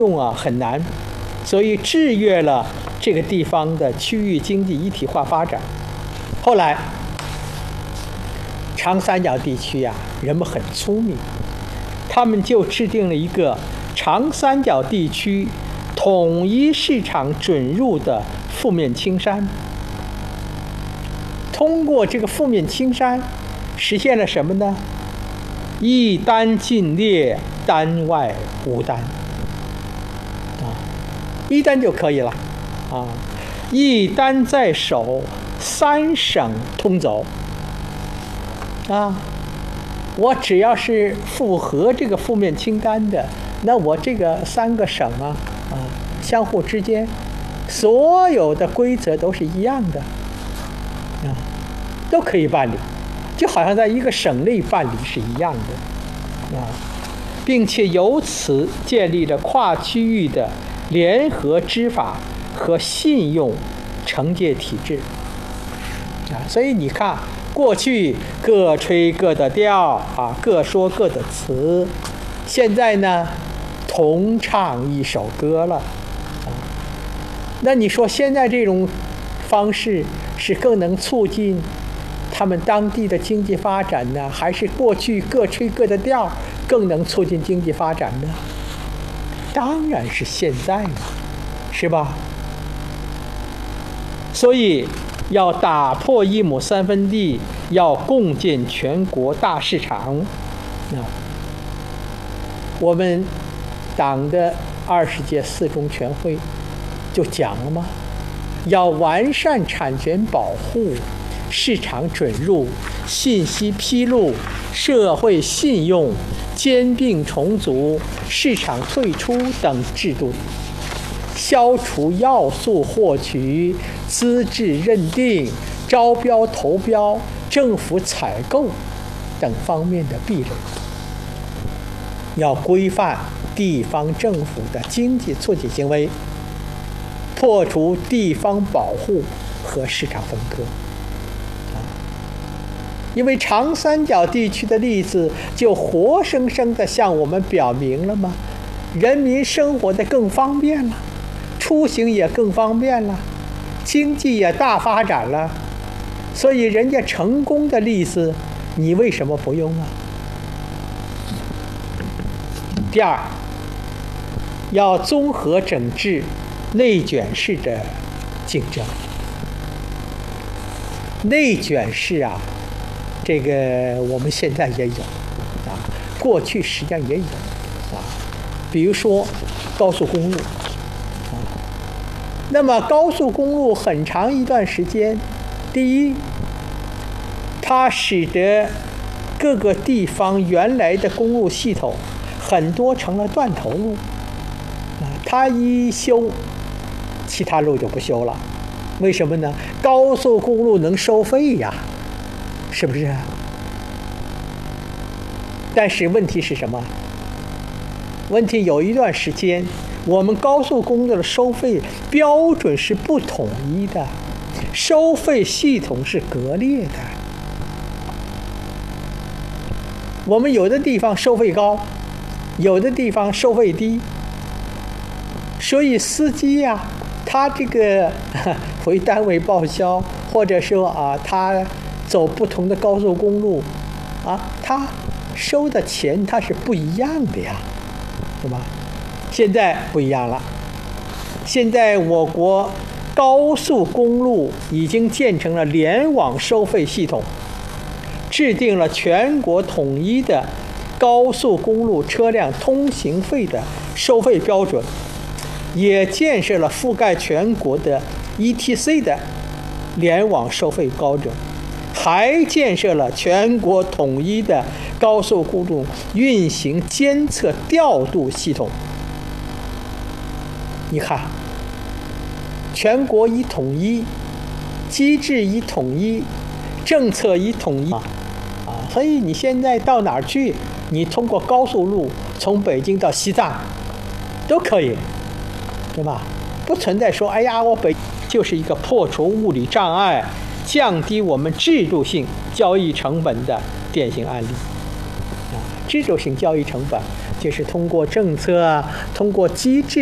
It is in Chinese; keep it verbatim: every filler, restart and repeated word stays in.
用啊很难，所以制约了这个地方的区域经济一体化发展。后来，长三角地区啊，人们很聪明，他们就制定了一个长三角地区统一市场准入的负面青山。通过这个负面青山，实现了什么呢？一单尽列，单外无单。啊，一单就可以了。啊，一单在手，三省通走。啊，我只要是符合这个负面清单的，那我这个三个省啊，啊，相互之间所有的规则都是一样的，啊，都可以办理，就好像在一个省内办理是一样的，啊，并且由此建立了跨区域的联合执法和信用惩戒体制，啊，所以你看。过去各吹各的调啊，各说各的词，现在呢，同唱一首歌了啊。那你说现在这种方式是更能促进他们当地的经济发展呢，还是过去各吹各的调更能促进经济发展呢？当然是现在嘛，是吧？所以。要打破一亩三分地，要共建全国大市场。啊，我们党的二十届四中全会就讲了吗？要完善产权保护、市场准入、信息披露、社会信用、兼并重组、市场退出等制度。消除要素获取、资质认定、招标投标、政府采购等方面的壁垒，要规范地方政府的经济促进行为，破除地方保护和市场分割。因为长三角地区的例子就活生生地向我们表明了吗？人民生活得更方便了。出行也更方便了，经济也大发展了，所以人家成功的例子，你为什么不用啊？第二，要综合整治内卷式的竞争。内卷式啊，这个我们现在也有啊，过去实际上也有啊，比如说高速公路。那么高速公路很长一段时间，第一，它使得各个地方原来的公路系统很多成了断头路，啊，它一修，其他路就不修了。为什么呢？高速公路能收费呀，是不是？但是问题是什么？问题有一段时间。我们高速公路的收费标准是不统一的，收费系统是割裂的。我们有的地方收费高，有的地方收费低，所以司机呀、啊，他这个回单位报销，或者说啊，他走不同的高速公路，啊，他收的钱他是不一样的呀，对吧？现在不一样了，现在我国高速公路已经建成了联网收费系统，制定了全国统一的高速公路车辆通行费的收费标准，也建设了覆盖全国的 E T C 的联网收费标准，还建设了全国统一的高速公路运行监测调度系统。你看，全国一统一，机制一统一，政策一统一啊，所以你现在到哪儿去，你通过高速路从北京到西藏都可以，对吧？不存在说，哎呀，我北就是一个破除物理障碍、降低我们制度性交易成本的典型案例。啊，制度性交易成本就是通过政策，通过机制。